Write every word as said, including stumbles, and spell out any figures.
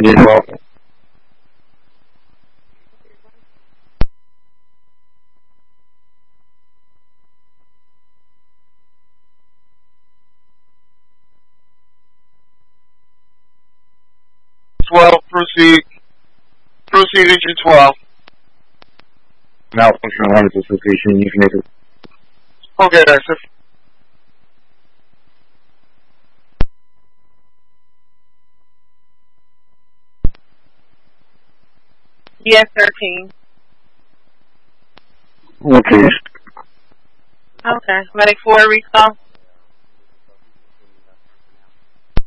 You're welcome. twelve, proceed. Proceed, engine twelve. Malfunction alarm association, you can make it. Okay, that's it. Yes, thirteen. Okay. Okay. Medic four, recall.